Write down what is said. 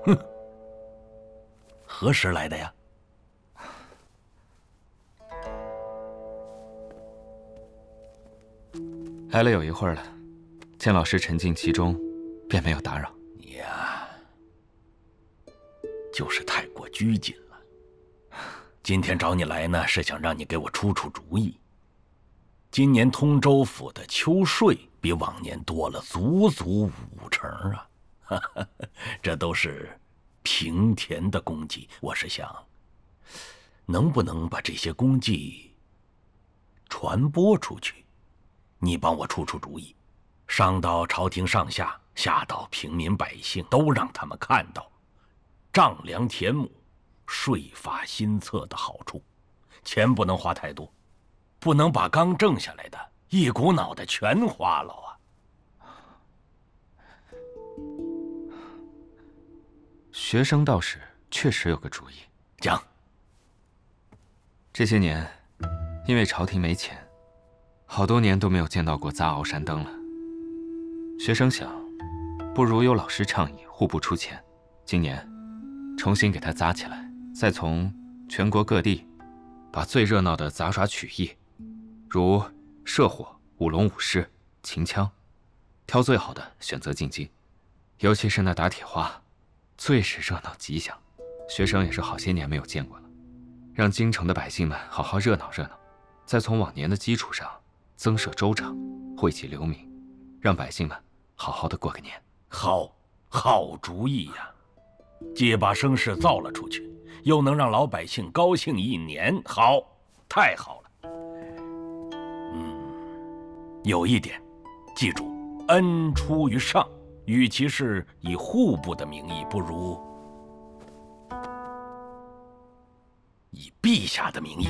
何时来的呀？ 来了有一会儿了，见老师沉浸其中，便没有打扰。 你呀，就是太过拘谨了。今天找你来呢，是想让你给我出出主意。今年通州府的秋税比往年多了足足50%啊！这都是平田的功绩，我是想，能不能把这些功绩传播出去？你帮我出出主意，上到朝廷上下，下到平民百姓，都让他们看到丈量田亩、税发新策的好处。钱不能花太多，不能把刚挣下来的一股脑的全花了啊！ 学生倒是确实有个主意。 讲。 这些年，因为朝廷没钱，好多年都没有见到过砸鳌山灯了。学生想，不如有老师倡议互不出钱，今年重新给它砸起来，再从全国各地把最热闹的杂耍曲艺，如射火、舞龙舞狮、秦腔，挑最好的选择进京，尤其是那打铁花，最是热闹吉祥，学生也是好些年没有见过了。让京城的百姓们好好热闹热闹，再从往年的基础上增设州长，惠及流民，让百姓们好好的过个年。 好主意呀！既把声势造了出去，又能让老百姓高兴一年，好，太好了。有一点，记住，恩出于上，与其是以户部的名义，不如以陛下的名义。